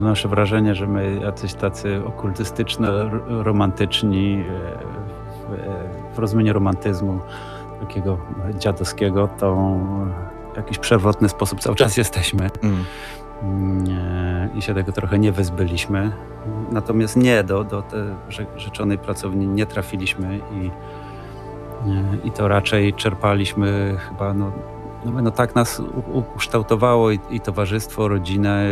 Odnoszę wrażenie, że my jacyś tacy okultystyczno-romantyczni w rozumieniu romantyzmu takiego dziadowskiego, to w jakiś przewrotny sposób cały czas jesteśmy. Mm. I się tego trochę nie wyzbyliśmy. Natomiast nie, do tej rzeczonej pracowni nie trafiliśmy i to raczej czerpaliśmy chyba, no tak nas ukształtowało i towarzystwo, rodzinę,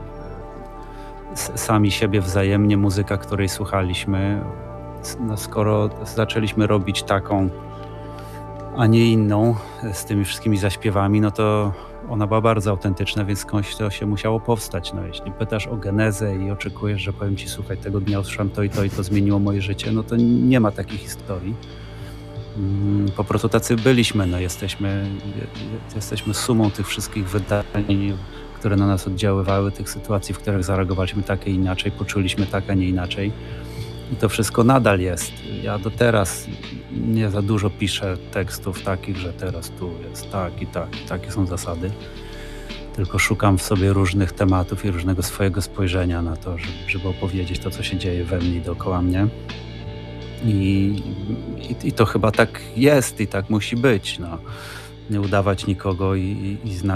sami siebie wzajemnie, muzyka, której słuchaliśmy. No skoro zaczęliśmy robić taką, a nie inną, z tymi wszystkimi zaśpiewami, no to ona była bardzo autentyczna, więc skądś to się musiało powstać. No jeśli pytasz o genezę i oczekujesz, że powiem ci, słuchaj, tego dnia usłyszałem to i to zmieniło moje życie, no to nie ma takiej historii. Po prostu tacy byliśmy, no jesteśmy sumą tych wszystkich wydań, które na nas oddziaływały, tych sytuacji, w których zareagowaliśmy tak, a inaczej, poczuliśmy tak, a nie inaczej. I to wszystko nadal jest. Ja do teraz nie za dużo piszę tekstów takich, że teraz tu jest tak i tak, i takie są zasady. Tylko szukam w sobie różnych tematów i różnego swojego spojrzenia na to, żeby opowiedzieć to, co się dzieje we mnie i dookoła mnie. I to chyba tak jest i tak musi być. No. Nie udawać nikogo i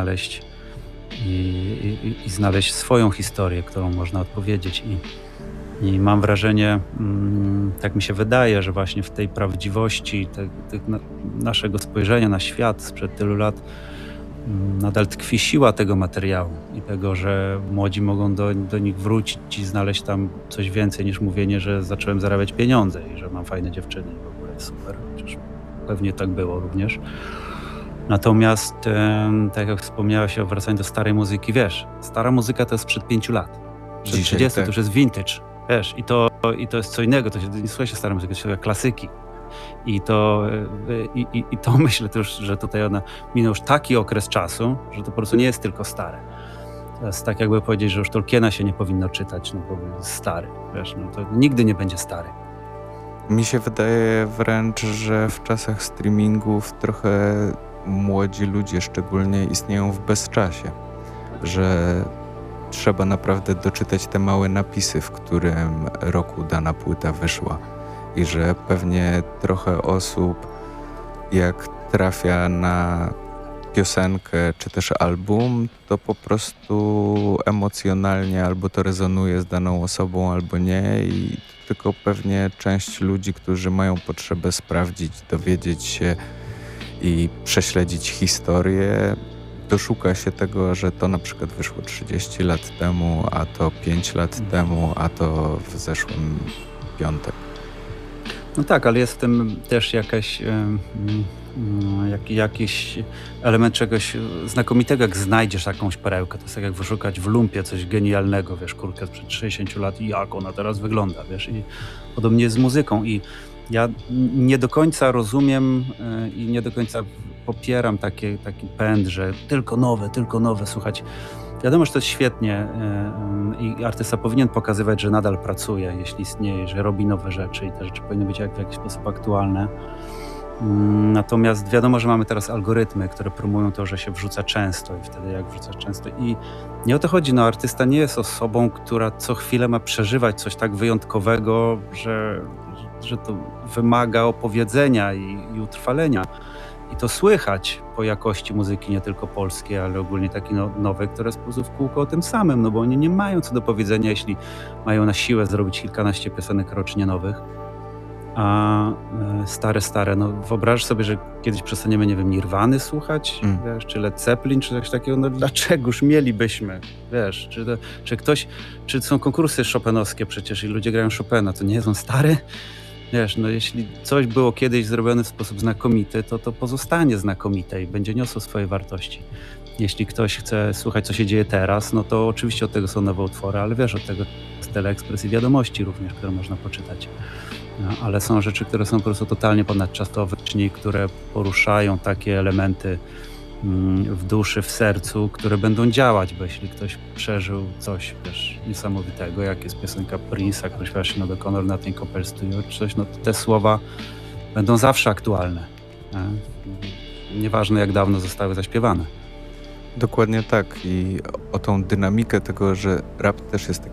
znaleźć swoją historię, którą można odpowiedzieć. I mam wrażenie, tak mi się wydaje, że właśnie w tej prawdziwości naszego spojrzenia na świat sprzed tylu lat nadal tkwi siła tego materiału i tego, że młodzi mogą do nich wrócić i znaleźć tam coś więcej niż mówienie, że zacząłem zarabiać pieniądze i że mam fajne dziewczyny i w ogóle jest super, chociaż pewnie tak było również. Natomiast, tak jak wspomniałaś o wracaniu do starej muzyki, wiesz, stara muzyka to jest sprzed 5 lat. Przed 30 to już jest vintage, wiesz, i to jest co innego, to się nie słucha się starej muzyki, to się słucha klasyki. I to myślę też, że tutaj minął już taki okres czasu, że to po prostu nie jest tylko stare. To jest tak jakby powiedzieć, że już Tolkiena się nie powinno czytać, no bo jest stary, wiesz, no to nigdy nie będzie stary. Mi się wydaje wręcz, że w czasach streamingów trochę młodzi ludzie szczególnie istnieją w bezczasie, że trzeba naprawdę doczytać te małe napisy, w którym roku dana płyta wyszła i że pewnie trochę osób jak trafia na piosenkę czy też album, to po prostu emocjonalnie albo to rezonuje z daną osobą, albo nie i tylko pewnie część ludzi, którzy mają potrzebę sprawdzić, dowiedzieć się i prześledzić historię, doszuka się tego, że to na przykład wyszło 30 lat temu, a to 5 lat temu, a to w zeszłym piątek. No tak, ale jest w tym też jakiś element czegoś znakomitego, jak znajdziesz jakąś perełkę. To jest tak jak wyszukać w lumpie coś genialnego, wiesz, kurkę sprzed 60 lat i jak ona teraz wygląda, wiesz. I podobnie jest z muzyką. I ja nie do końca rozumiem i nie do końca popieram taki pęd, że tylko nowe słuchać. Wiadomo, że to jest świetnie i artysta powinien pokazywać, że nadal pracuje, jeśli istnieje, że robi nowe rzeczy i te rzeczy powinny być w jakiś sposób aktualne. Natomiast wiadomo, że mamy teraz algorytmy, które promują to, że się wrzuca często i wtedy jak wrzucasz często. I nie o to chodzi, no artysta nie jest osobą, która co chwilę ma przeżywać coś tak wyjątkowego, że to wymaga opowiedzenia i utrwalenia. I to słychać po jakości muzyki, nie tylko polskiej, ale ogólnie takiej nowej, która jest po prostu w kółko o tym samym, no bo oni nie mają co do powiedzenia, jeśli mają na siłę zrobić kilkanaście piosenek rocznie nowych. A stare, no wyobraź sobie, że kiedyś przestaniemy, nie wiem, Nirwany słuchać, wiesz, czy Led Zeppelin, czy coś takiego, no dlaczegoż mielibyśmy, wiesz, czy są konkursy chopinowskie przecież i ludzie grają Chopina, to nie jest on stary? Wiesz, no jeśli coś było kiedyś zrobione w sposób znakomity, to pozostanie znakomite i będzie niosło swoje wartości. Jeśli ktoś chce słuchać, co się dzieje teraz, no to oczywiście od tego są nowe utwory, ale wiesz, od tego jest Teleekspres i Wiadomości również, które można poczytać. No, ale są rzeczy, które są po prostu totalnie ponadczasowe, czyli które poruszają takie elementy w duszy, w sercu, które będą działać, bo jeśli ktoś przeżył coś, wiesz, niesamowitego, jak jest piosenka Prince'a, który śpiewa się do Conor Nothing Compares to You, czy coś, no to te słowa będą zawsze aktualne. Nie? Nieważne, jak dawno zostały zaśpiewane. Dokładnie tak. I o tą dynamikę tego, że rap też jest